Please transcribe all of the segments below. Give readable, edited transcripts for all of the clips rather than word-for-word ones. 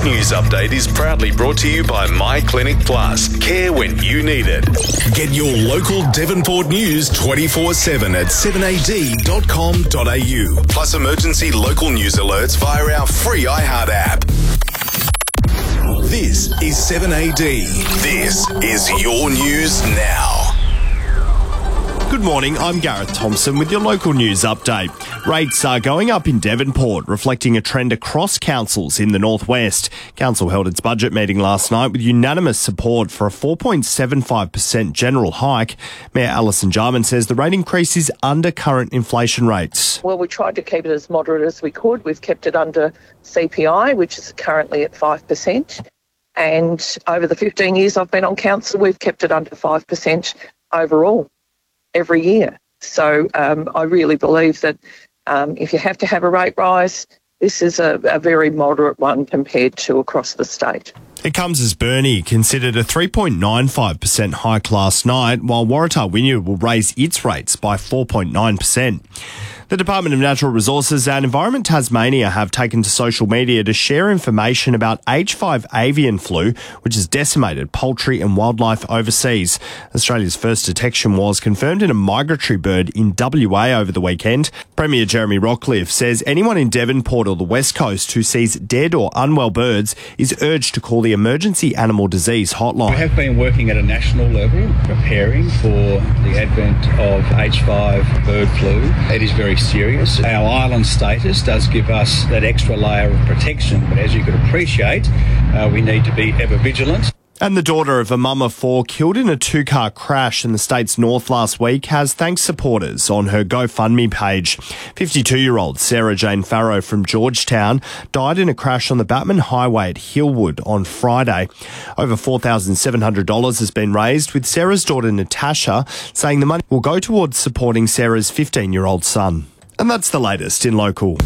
News Update is proudly brought to you by My Clinic Plus. Care when you need it. Get your local Devonport news 24/7 at 7ad.com.au. Plus emergency local news alerts via our free iHeart app. This is 7AD. This is your news now. Good morning, I'm Gareth Thompson with your local news update. Rates are going up in Devonport, reflecting a trend across councils in the northwest. Council held its budget meeting last night with unanimous support for a 4.75% general hike. Mayor Alison Jarman says the rate increase is under current inflation rates. Well, we tried to keep it as moderate as we could. We've kept it under CPI, which is currently at 5%. And over the 15 years I've been on council, we've kept it under 5% overall every year. So I really believe that if you have to have a rate rise, this is a very moderate one compared to across the state. It comes as Burnie considered a 3.95% hike last night, while Waratah Wynyard will raise its rates by 4.9%. The Department of Natural Resources and Environment Tasmania have taken to social media to share information about H5 avian flu, which has decimated poultry and wildlife overseas. Australia's first detection was confirmed in a migratory bird in WA over the weekend. Premier Jeremy Rockliff says anyone in Devonport or the West Coast who sees dead or unwell birds is urged to call the Emergency Animal Disease Hotline. We have been working at a national level, preparing for the advent of H5 bird flu. It is very serious. Our island status does give us that extra layer of protection, but as you could appreciate, we need to be ever vigilant. And the daughter of a mum of four killed in a two-car crash in the state's north last week has thanked supporters on her GoFundMe page. 52-year-old Sarah Jane Farrow from Georgetown died in a crash on the Batman Highway at Hillwood on Friday. Over $4,700 has been raised, with Sarah's daughter Natasha saying the money will go towards supporting Sarah's 15-year-old son. And that's the latest in local.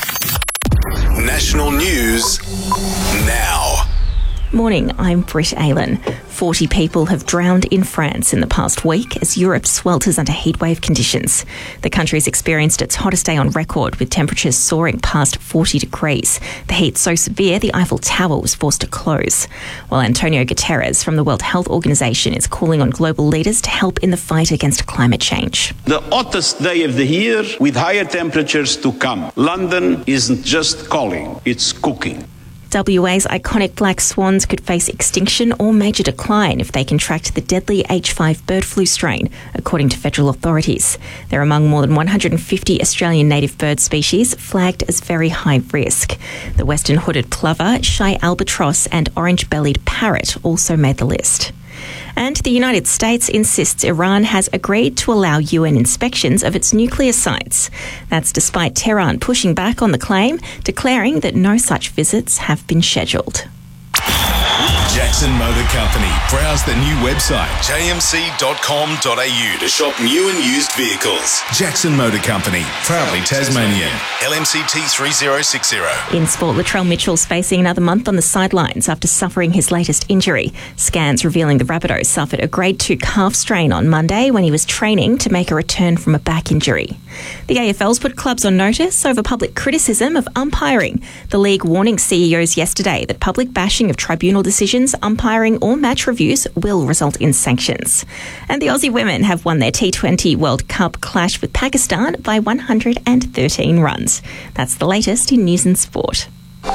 National news now. Morning, I'm Britt Aylan. 40 people have drowned in France in the past week as Europe swelters under heatwave conditions. The country's experienced its hottest day on record, with temperatures soaring past 40 degrees. The heat so severe the Eiffel Tower was forced to close. While Antonio Guterres from the World Health Organization is calling on global leaders to help in the fight against climate change. The hottest day of the year with higher temperatures to come. London isn't just calling, it's cooking. WA's iconic black swans could face extinction or major decline if they contract the deadly H5 bird flu strain, according to federal authorities. They're among more than 150 Australian native bird species flagged as very high risk. The western hooded plover, shy albatross and orange-bellied parrot also made the list. And the United States insists Iran has agreed to allow UN inspections of its nuclear sites. That's despite Tehran pushing back on the claim, declaring that no such visits have been scheduled. Jackson Motor Company. Browse the new website, jmc.com.au, to shop new and used vehicles. Jackson Motor Company, proudly Tasmanian. LMCT 3060. In sport, Latrell Mitchell's facing another month on the sidelines after suffering his latest injury. Scans revealing the Rabbitoh suffered a grade 2 calf strain on Monday when he was training to make a return from a back injury. The AFL's put clubs on notice over public criticism of umpiring. The league warning CEOs yesterday that public bashing of tribunal decisions, umpiring or match reviews will result in sanctions. And the Aussie women have won their T20 World Cup clash with Pakistan by 113 runs. That's the latest in news and sport.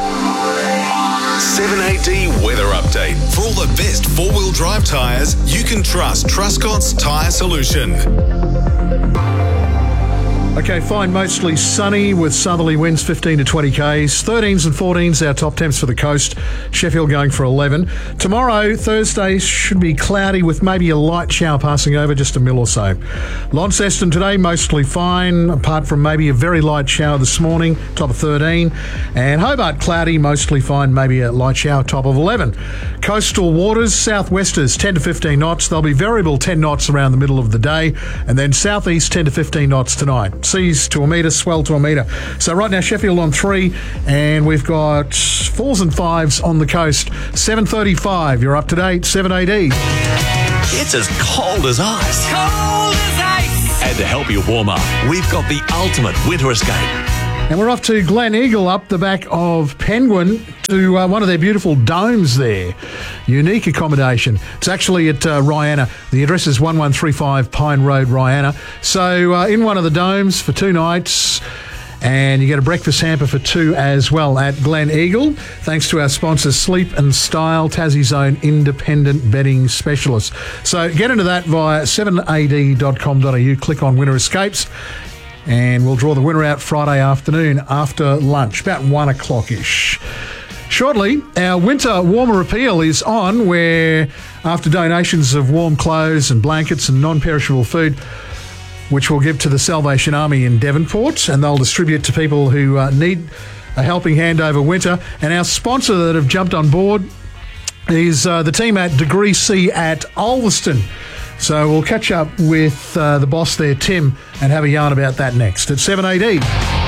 7AD weather update. For all the best four-wheel drive tyres, you can trust Truscott's Tyre Solution. Okay, fine, mostly sunny with southerly winds 15 to 20 k's. 13s and 14s, our top temps for the coast. Sheffield going for 11. Tomorrow, Thursday, should be cloudy with maybe a light shower passing over, just a mil or so. Launceston today, mostly fine, apart from maybe a very light shower this morning, top of 13. And Hobart, cloudy, mostly fine, maybe a light shower, top of 11. Coastal waters, southwesters, 10 to 15 knots. They'll be variable 10 knots around the middle of the day. And then southeast, 10 to 15 knots tonight. Seas to a metre, swell to a metre. So right now Sheffield on 3, and we've got 4s and 5s on the coast. 7:35, you're up to date, 7AD. It's as cold as ice. Cold as ice. And to help you warm up, we've got the ultimate winter escape. And we're off to Glen Eagle up the back of Penguin to one of their beautiful domes there. Unique accommodation. It's actually at Rihanna. The address is 1135 Pine Road, Rihanna. So in one of the domes for 2 nights. And you get a breakfast hamper for 2 as well at Glen Eagle. Thanks to our sponsors, Sleep and Style, Tassie's own independent bedding specialist. So get into that via 7ad.com.au. Click on Winner Escapes. And we'll draw the winner out Friday afternoon after lunch, about 1 o'clock-ish. Shortly, our winter warmer appeal is on, where after donations of warm clothes and blankets and non-perishable food, which we'll give to the Salvation Army in Devonport, and they'll distribute to people who need a helping hand over winter. And our sponsor that have jumped on board is the team at Degree C at Ulverston. So we'll catch up with the boss there, Tim, and have a yarn about that next at 7AD.